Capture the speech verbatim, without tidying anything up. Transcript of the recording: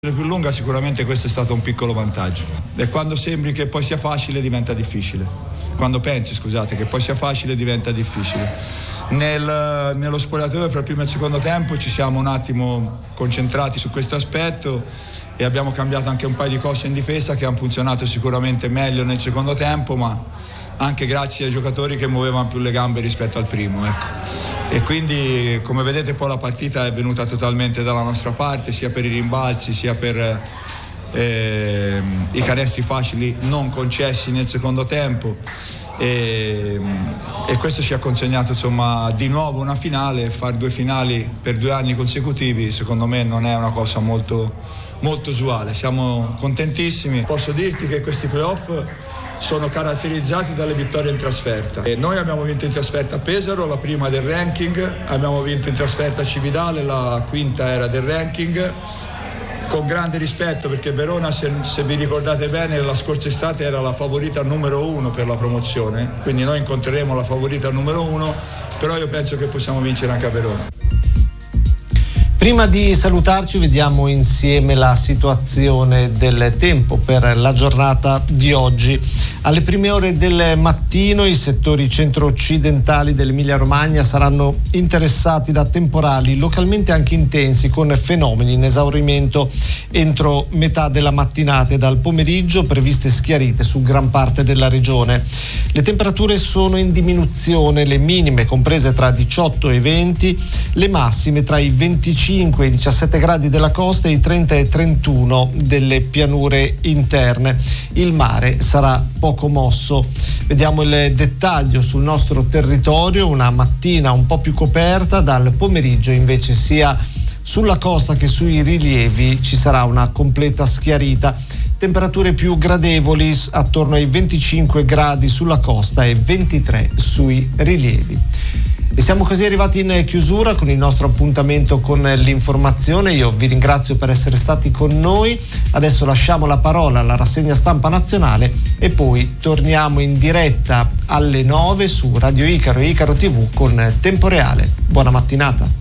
più lunga sicuramente questo è stato un piccolo vantaggio, e quando sembri che poi sia facile diventa difficile, quando pensi scusate che poi sia facile diventa difficile. Nel, nello spogliatoio fra il primo e il secondo tempo ci siamo un attimo concentrati su questo aspetto e abbiamo cambiato anche un paio di cose in difesa che hanno funzionato sicuramente meglio nel secondo tempo, ma anche grazie ai giocatori che muovevano più le gambe rispetto al primo, ecco. E quindi come vedete poi la partita è venuta totalmente dalla nostra parte, sia per i rimbalzi sia per eh, i canestri facili non concessi nel secondo tempo, e, e questo ci ha consegnato insomma di nuovo una finale. Fare due finali per due anni consecutivi secondo me non è una cosa molto, molto usuale, siamo contentissimi. Posso dirti che questi playoff sono caratterizzati dalle vittorie in trasferta. E noi abbiamo vinto in trasferta a Pesaro, la prima del ranking, abbiamo vinto in trasferta a Cividale, la quinta era del ranking, con grande rispetto perché Verona, se, se vi ricordate bene, la scorsa estate era la favorita numero uno per la promozione, quindi noi incontreremo la favorita numero uno, però io penso che possiamo vincere anche a Verona. Prima di salutarci vediamo insieme la situazione del tempo per la giornata di oggi. Alle prime ore del mattino i settori centro-occidentali dell'Emilia Romagna saranno interessati da temporali localmente anche intensi, con fenomeni in esaurimento entro metà della mattinata, e dal pomeriggio previste schiarite su gran parte della regione. Le temperature sono in diminuzione, le minime comprese tra diciotto e venti, le massime tra i venticinque e i diciassette gradi della costa e i trenta e trentuno delle pianure interne. Il mare sarà poco mosso. Vediamo il dettaglio sul nostro territorio: una mattina un po' più coperta, dal pomeriggio invece sia sulla costa che sui rilievi ci sarà una completa schiarita. Temperature più gradevoli attorno ai venticinque gradi sulla costa e ventitré sui rilievi. E siamo così arrivati in chiusura con il nostro appuntamento con l'informazione. Io vi ringrazio per essere stati con noi. Adesso lasciamo la parola alla rassegna stampa nazionale e poi torniamo in diretta alle nove su Radio Icaro e Icaro tivù con Tempo Reale. Buona mattinata.